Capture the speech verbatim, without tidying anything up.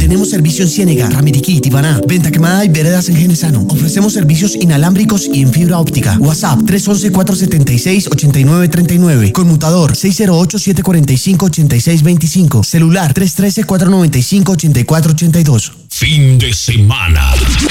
Tenemos servicio en Ciénega, Ramiriquí, Tibaná, Venta Quemada y Veredas en Genesano. Ofrecemos servicios inalámbricos y en fibra óptica. WhatsApp tres once, cuatro setenta y seis, ochenta y nueve treinta y nueve. Conmutador seis cero ocho, siete cuatro cinco, ocho seis dos cinco. Celular tres uno tres, cuatro nueve cinco, ocho cuatro ocho dos. Fin de semana.